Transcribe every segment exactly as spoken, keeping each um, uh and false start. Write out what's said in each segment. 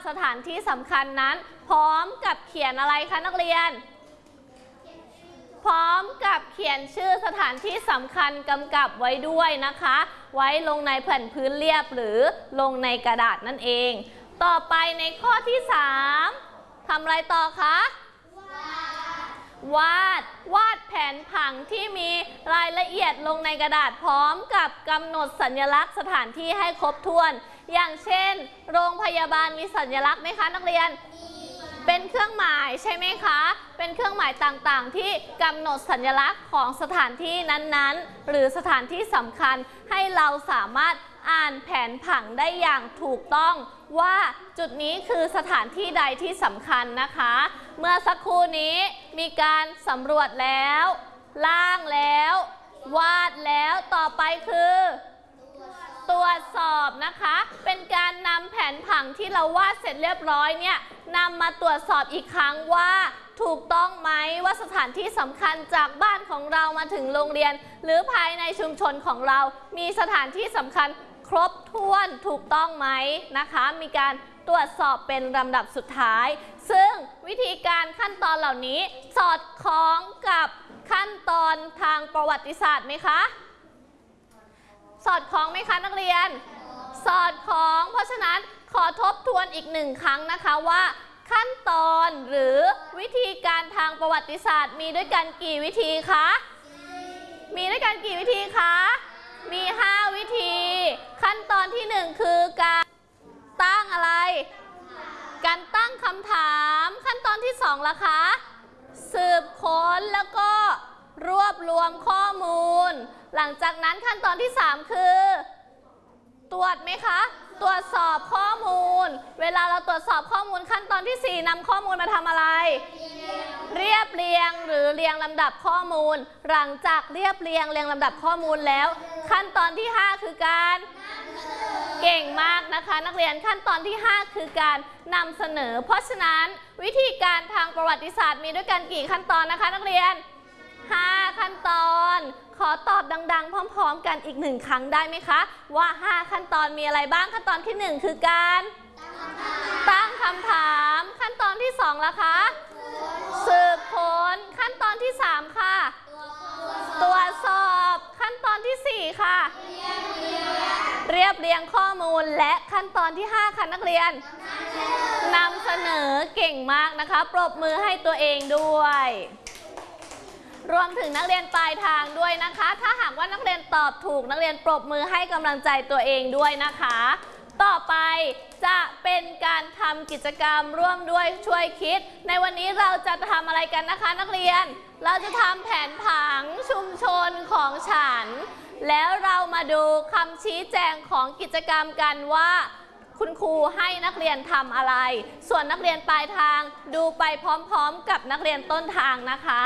สถานที่สำคัญนั้นพร้อมกับเขียนอะไรคะนักเรียนพร้อมกับเขียนชื่อสถานที่สำคัญกำกับไว้ด้วยนะคะไว้ลงในแผ่นพื้นเรียบหรือลงในกระดาษนั่นเองต่อไปในข้อที่สามทำอะไรต่อคะวาดวาดแผนผังที่มีรายละเอียดลงในกระดาษพร้อมกับกำหนดสัญลักษณ์สถานที่ให้ครบถ้วนอย่างเช่นโรงพยาบาลมีสัญลักษณ์ไหมคะนักเรียนเป็นเครื่องหมายใช่ไหมคะเป็นเครื่องหมายต่างๆที่กำหนดสัญลักษณ์ของสถานที่นั้นๆหรือสถานที่สำคัญให้เราสามารถอ่านแผนผังได้อย่างถูกต้องว่าจุดนี้คือสถานที่ใดที่สำคัญนะคะเมื่อสักครู่นี้มีการสำรวจแล้วล่างแล้ววาดแล้วต่อไปคือตรวจสอบนะคะเป็นการนำแผนผังที่เราวาดเสร็จเรียบร้อยเนี่ยนำมาตรวจสอบอีกครั้งว่าถูกต้องไหมว่าสถานที่สำคัญจากบ้านของเรามาถึงโรงเรียนหรือภายในชุมชนของเรามีสถานที่สำคัญครบถ้วนถูกต้องไหมนะคะมีการตรวจสอบเป็นลำดับสุดท้ายซึ่งวิธีการขั้นตอนเหล่านี้สอดคล้องกับขั้นตอนทางประวัติศาสตร์ไหมคะสอดคล้องไหมคะนักเรียนสอดคล้องเพราะฉะนั้นขอทบทวนอีกหนึ่งครั้งนะคะว่าขั้นตอนหรือวิธีการทางประวัติศาสตร์มีด้วยกันกี่วิธีคะมีด้วยกันกี่วิธีคะมีห้าวิธีขั้นตอนที่หนึ่งคือการตั้งอะไรการตั้งคำถามขั้นตอนที่สองล่ะคะสืบค้นแล้วก็รวบรวมข้อมูลหลังจากนั้นขั้นตอนที่สามคือตรวจไหมคะตรวจสอบข้อมูลเวลาเราตรวจสอบข้อมูลขั้นตอนที่สี่นำข้อมูลมาทำอะไรเรียบเรียงหรือเรียงลำดับข้อมูลหลังจากเรียบเรียงเรียงลำดับข้อมูลแล้วขั้นตอนที่ห้าคือการเก่งมากนะคะนักเรียนขั้นตอนที่ห้าคือการนำเสนอเพราะฉะนั้นวิธีการทางประวัติศาสตร์มีด้วยกันกี่ขั้นตอนนะคะนักเรียนห้าขั้นตอนขอตอบดังๆพร้อมๆกันอีกหนึ่งครั้งได้ไหมคะว่าห้าขั้นตอนมีอะไรบ้างขั้นตอนที่หนึ่งคือการตั้งคำถามขั้นตอนที่สองล่ะคะสืบค้นขั้นตอนที่สามค่ะตรวจสอบขั้นตอนที่สี่ค่ะเรียบเรียงข้อมูลและขั้นตอนที่ห้าค่ะนักเรียนนำเสนอเก่งมากนะคะปรบมือให้ตัวเองด้วยรวมถึงนักเรียนปลายทางด้วยนะคะถ้าหากว่านักเรียนตอบถูกนักเรียนปรบมือให้กำลังใจตัวเองด้วยนะคะต่อไปจะเป็นการทำกิจกรรมร่วมด้วยช่วยคิดในวันนี้เราจะทำอะไรกันนะคะนักเรียนเราจะทำแผนผังชุมชนของฉันแล้วเรามาดูคำชี้แจงของกิจกรรมกันว่าคุณครูให้นักเรียนทำอะไรส่วนนักเรียนปลายทางดูไปพร้อมๆกับนักเรียนต้นทางนะคะ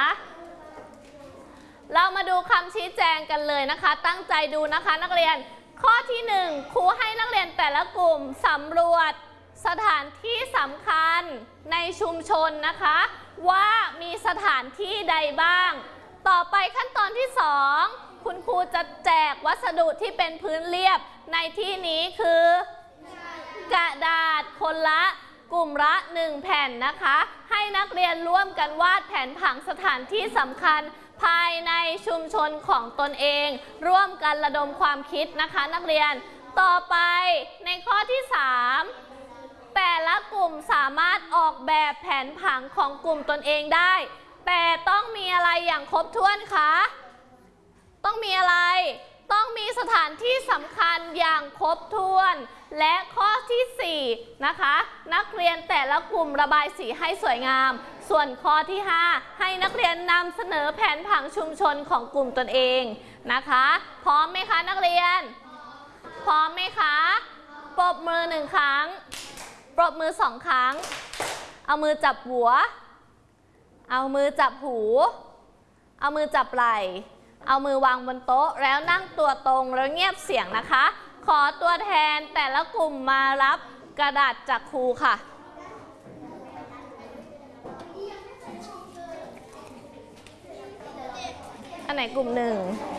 เรามาดูคำชี้แจงกันเลยนะคะตั้งใจดูนะคะนักเรียนข้อที่หนึ่งครูให้นักเรียนแต่ละกลุ่มสำรวจสถานที่สำคัญในชุมชนนะคะว่ามีสถานที่ใดบ้างต่อไปขั้นตอนที่สองคุณครูจะแจกวัสดุที่เป็นพื้นเรียบในที่นี้คือกระดาษคนละกลุ่มละหนึ่งแผ่นนะคะให้นักเรียนร่วมกันวาดแผนผังสถานที่สำคัญภายในชุมชนของตนเองร่วมกันระดมความคิดนะคะนักเรียนต่อไปในข้อที่สามแต่ละกลุ่มสามารถออกแบบแผนผังของกลุ่มตนเองได้แต่ต้องมีอะไรอย่างครบถ้วนคะต้องมีอะไรต้องมีสถานที่สำคัญอย่างครบถ้วนและข้อที่สี่นะคะนักเรียนแต่ละกลุ่มระบายสีให้สวยงามส่วนข้อที่ห้าให้นักเรียนนำเสนอแผนผังชุมชนของกลุ่มตนเองนะคะพร้อมไหมคะนักเรียนพร้อมไหมคะปรบมือหนึ่งครั้งปรบมือสองครั้งเอามือจับหัวเอามือจับหูเอามือจับไหล่เอามือวางบนโต๊ะแล้วนั่งตัวตรงแล้วเงียบเสียงนะคะขอตัวแทนแต่ละกลุ่มมารับกระดาษจากครูค่ะอันไหนกลุ่มหนึ่ง